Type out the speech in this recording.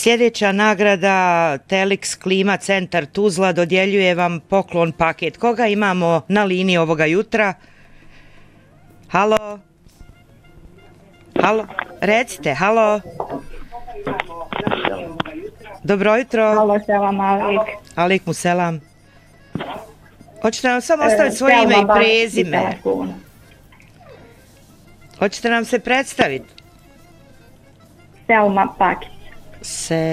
Sljedeća nagrada Telix Klima Centar Tuzla dodjeljuje vam poklon paket. Koga imamo na liniji ovoga jutra? Halo? Halo? Recite, halo? Dobro jutro. Halo, selam alik. Aleikum selam. Hoćete nam samo ostaviti svoje ime i prezime? Hoćete nam se predstaviti? Selma Pakić.